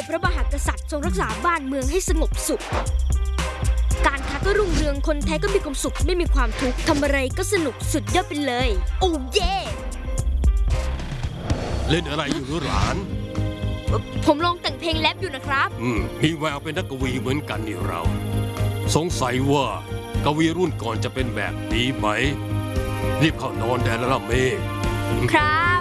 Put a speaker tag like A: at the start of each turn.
A: พระมหากษัตริย์ทรงรักษาบ้านเมืองให้สงบสุขการค้าก็รุ่งเรืองคนไทยก็มีความสุขไม่มีความทุกข์ทำอะไรก็สนุกสุดยอดไปเลยโอ้เย่
B: เล่นอะไรอยู่หรือหลาน
A: ผมลองแต่งเพลงแรปอยู่นะครับ
B: มีแววเป็นนักกวีเหมือนกันนี่เราสงสัยว่ากวีรุ่นก่อนจะเป็นแบบนี้ไหมรีบเข้านอนได้แล้วล่ะเมฆ
A: ครับ